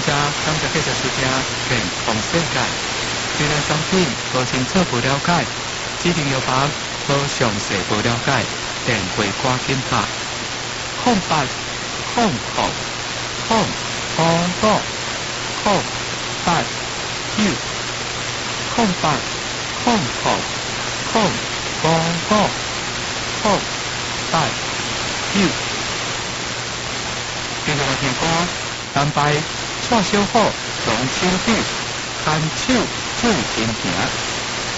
家感谢继续收听健康世界。对咱商品无清楚不了解，指定药房无详细不了解，电话赶紧打0800今日来听歌，单排蔡小虎、龙秋雨，牵手最甜甜。